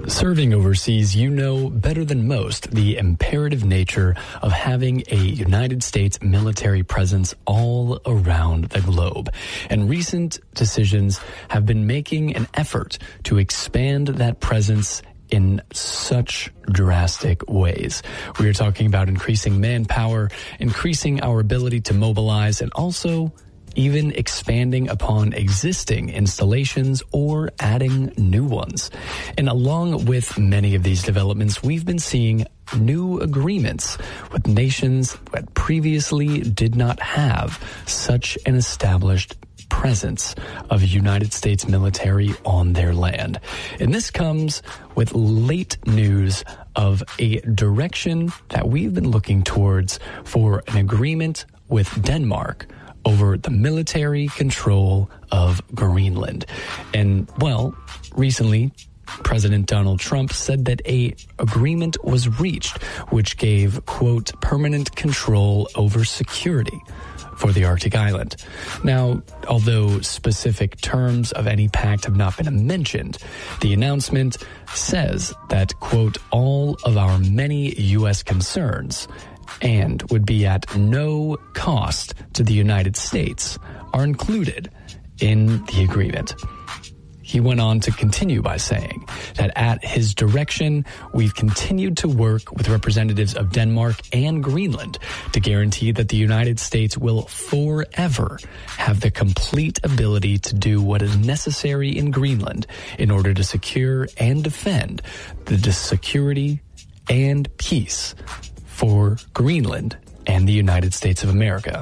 Serving overseas, you know better than most the imperative nature of having a United States military presence all around the globe. And recent decisions have been making an effort to expand that presence in such drastic ways. We are talking about increasing manpower, increasing our ability to mobilize, and also even expanding upon existing installations or adding new ones. And along with many of these developments, we've been seeing new agreements with nations that previously did not have such an established presence of United States military on their land. And this comes with late news of a direction that we've been looking towards for an agreement with Denmark over the military control of Greenland. And, well, recently, President Donald Trump said that an agreement was reached which gave, quote, permanent control over security for the Arctic island. Now, although specific terms of any pact have not been mentioned, the announcement says that, quote, all of our many U.S. concerns and would be at no cost to the United States are included in the agreement. He went on to continue by saying that at his direction, we've continued to work with representatives of Denmark and Greenland to guarantee that the United States will forever have the complete ability to do what is necessary in Greenland in order to secure and defend the security and peace for Greenland and the United States of America.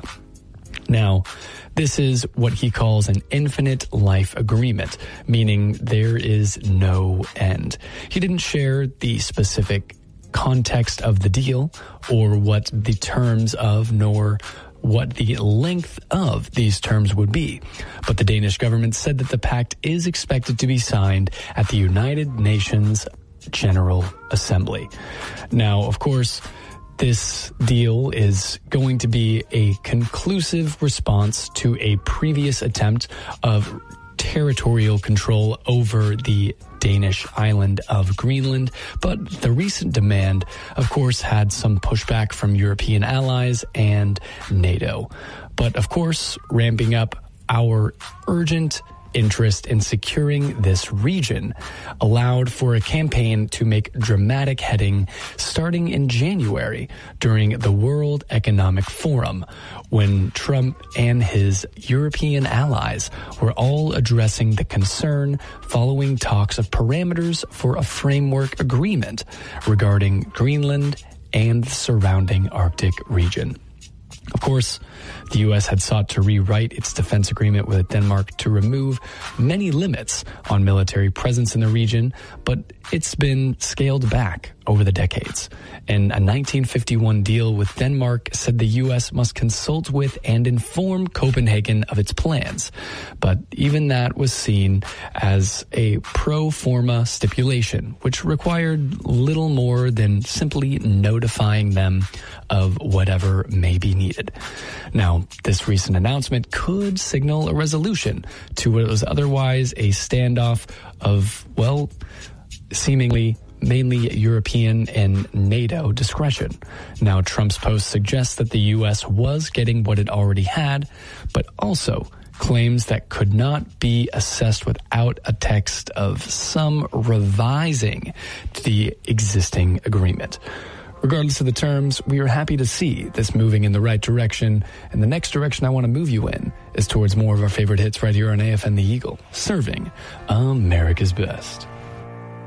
Now, this is what he calls an infinite life agreement, meaning there is no end. He didn't share the specific context of the deal or what the terms of nor what the length of these terms would be. But the Danish government said that the pact is expected to be signed at the United Nations General Assembly. Now, of course, this deal is going to be a conclusive response to a previous attempt of territorial control over the Danish island of Greenland, but the recent demand, of course, had some pushback from European allies and NATO. But, of course, ramping up our urgent interest in securing this region allowed for a campaign to make dramatic heading starting in January during the World Economic Forum, when Trump and his European allies were all addressing the concern following talks of parameters for a framework agreement regarding Greenland and the surrounding Arctic region. Of course, the U.S. had sought to rewrite its defense agreement with Denmark to remove many limits on military presence in the region, but it's been scaled back over the decades. And a 1951 deal with Denmark said the U.S. must consult with and inform Copenhagen of its plans. But even that was seen as a pro forma stipulation, which required little more than simply notifying them of whatever may be needed. Now, this recent announcement could signal a resolution to what was otherwise a standoff of, well, seemingly mainly European and NATO discretion. Now, Trump's post suggests that the U.S. was getting what it already had, but also claims that could not be assessed without a text of some revising to the existing agreement. Regardless of the terms, we are happy to see this moving in the right direction, and the next direction I want to move you in is towards more of our favorite hits right here on AFN The Eagle, serving America's best.